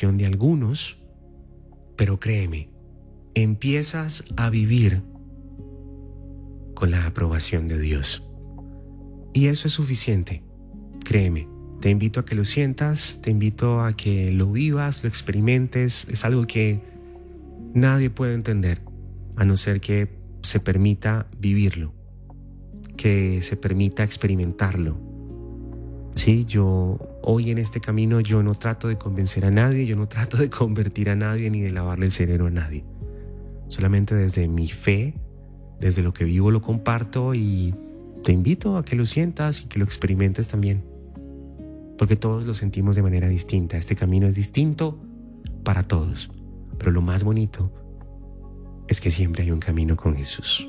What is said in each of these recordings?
aprobación de algunos, pero créeme, empiezas a vivir con la aprobación de Dios. Y eso es suficiente, créeme. Te invito a que lo sientas, te invito a que lo vivas, lo experimentes. Es algo que nadie puede entender, a no ser que se permita vivirlo, que se permita experimentarlo. Sí, yo hoy en este camino yo no trato de convencer a nadie, yo no trato de convertir a nadie ni de lavarle el cerebro a nadie. Solamente desde mi fe, desde lo que vivo lo comparto y te invito a que lo sientas y que lo experimentes también. Porque todos lo sentimos de manera distinta. Este camino es distinto para todos. Pero lo más bonito es que siempre hay un camino con Jesús.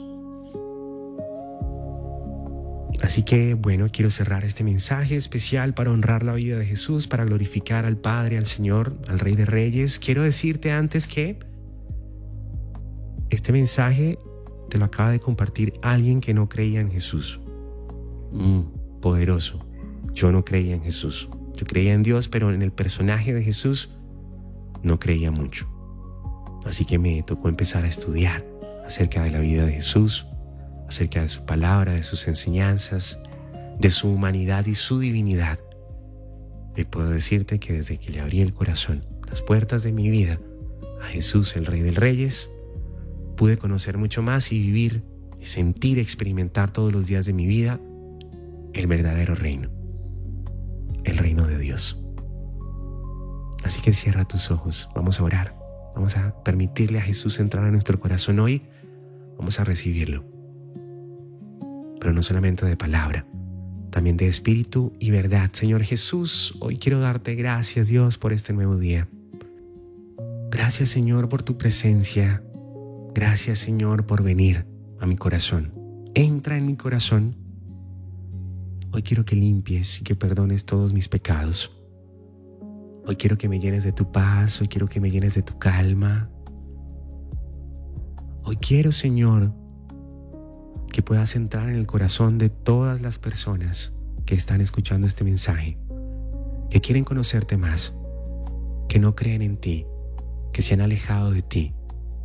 Así que, bueno, quiero cerrar este mensaje especial para honrar la vida de Jesús, para glorificar al Padre, al Señor, al Rey de Reyes. Quiero decirte antes que este mensaje te lo acaba de compartir alguien que no creía en Jesús. Poderoso. Yo no creía en Jesús. Yo creía en Dios, pero en el personaje de Jesús no creía mucho. Así que me tocó empezar a estudiar acerca de la vida de Jesús, acerca de su palabra, de sus enseñanzas, de su humanidad y su divinidad. Y puedo decirte que desde que le abrí el corazón, las puertas de mi vida, a Jesús, el Rey de Reyes, pude conocer mucho más y vivir y sentir, experimentar todos los días de mi vida el verdadero reino, el reino de Dios. Así que cierra tus ojos, vamos a orar, vamos a permitirle a Jesús entrar a nuestro corazón hoy, vamos a recibirlo. Pero no solamente de palabra, también de espíritu y verdad. Señor Jesús, hoy quiero darte gracias, Dios, por este nuevo día. Gracias, Señor, por tu presencia. Gracias, Señor, por venir a mi corazón. Entra en mi corazón. Hoy quiero que limpies y que perdones todos mis pecados. Hoy quiero que me llenes de tu paz. Hoy quiero que me llenes de tu calma. Hoy quiero, Señor, que puedas entrar en el corazón de todas las personas que están escuchando este mensaje, que quieren conocerte más, que no creen en ti, que se han alejado de ti.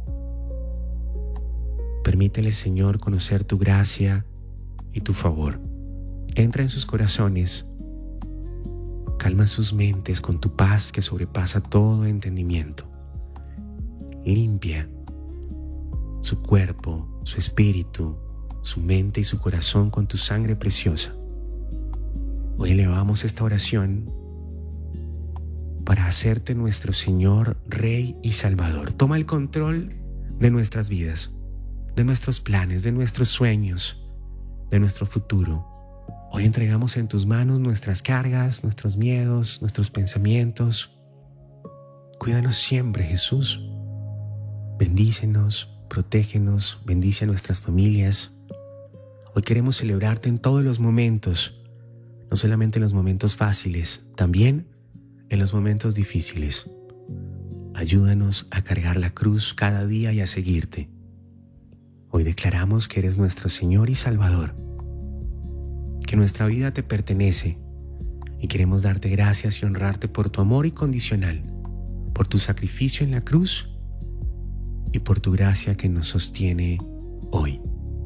Permíteles, Señor, conocer tu gracia y tu favor. Entra en sus corazones, calma sus mentes con tu paz que sobrepasa todo entendimiento. Limpia su cuerpo, su espíritu, su mente y su corazón con tu sangre preciosa. Hoy elevamos esta oración para hacerte nuestro Señor, Rey y Salvador. Toma el control de nuestras vidas, de nuestros planes, de nuestros sueños, de nuestro futuro. Hoy entregamos en tus manos nuestras cargas, nuestros miedos, nuestros pensamientos. Cuídanos siempre, Jesús. Bendícenos, protégenos, bendice a nuestras familias. Hoy queremos celebrarte en todos los momentos, no solamente en los momentos fáciles, también en los momentos difíciles. Ayúdanos a cargar la cruz cada día y a seguirte. Hoy declaramos que eres nuestro Señor y Salvador, que nuestra vida te pertenece y queremos darte gracias y honrarte por tu amor incondicional, por tu sacrificio en la cruz y por tu gracia que nos sostiene hoy.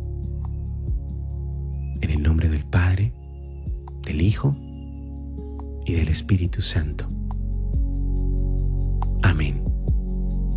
En el nombre del Padre, del Hijo y del Espíritu Santo. Amén.